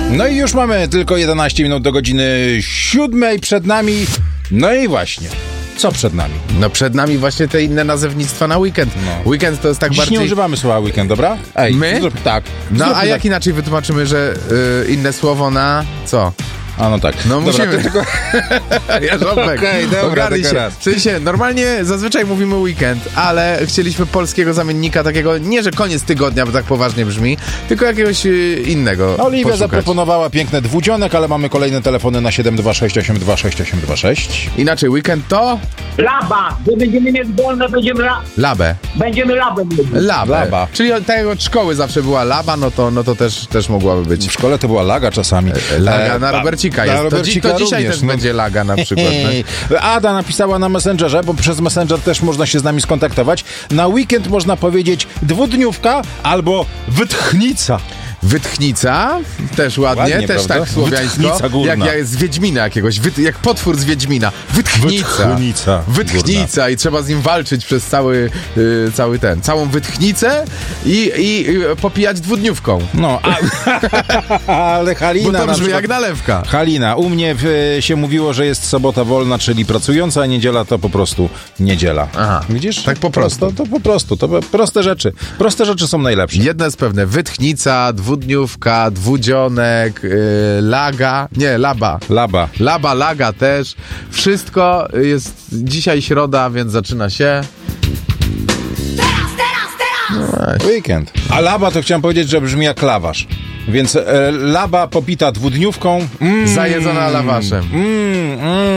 No i już mamy tylko 11 minut do godziny 7 przed nami. No i właśnie, co przed nami? No przed nami właśnie te inne nazewnictwa na weekend. No. Weekend to jest tak Dziś bardziej... nie używamy słowa weekend, dobra? Ej, My? Tak. No Zrób a jak inaczej wytłumaczymy, że inne słowo na co? A no tak. No Dobra, musimy. to tylko... Jarząbek, Okej, dobra, ogarnij tylko się. raz. W sensie, normalnie zazwyczaj mówimy weekend, ale chcieliśmy polskiego zamiennika takiego, nie że koniec tygodnia, bo tak poważnie brzmi, tylko jakiegoś innego Oliwia poszukać. zaproponowała piękne dwudzionek, ale mamy kolejne telefony na 726826826. Inaczej, weekend to Laba, gdy będziemy mieć wolne, labę. będziemy labem mówić. Laba. Czyli tak jak od szkoły zawsze była laba, no to też mogłaby być. W szkole to była laga czasami. Laga na Robercika jest. Robercika to dzisiaj również, też no. będzie laga na przykład. No. Ada napisała na Messengerze, bo przez Messenger też można się z nami skontaktować. Na weekend można powiedzieć dwudniówka albo wytchnica. Wytchnica, też ładnie, Ładnie, też prawda? tak słowiańsko. Wytchnica górna. Jak z Wiedźmina jakiegoś, jak potwór z Wiedźmina. Wytchnica. Wytchnica i trzeba z nim walczyć przez całą wytchnicę i popijać dwudniówką. No, ale Halina Bo to na brzmi przykład... jak nalewka. Halina, u mnie się mówiło, że jest sobota wolna, czyli pracująca, a niedziela to po prostu niedziela. Aha. Widzisz? Tak po prostu. To po prostu, to proste rzeczy. Proste rzeczy są najlepsze. Jedno jest pewne, wytchnica, dwudniówka, dwudzionek, laga, nie, laba. Laba. Laga też. Wszystko jest dzisiaj środa, więc zaczyna się... Weekend. A laba to chciałem powiedzieć, że brzmi jak lawasz. Więc laba popita dwudniówką. Zajedzona lawaszem.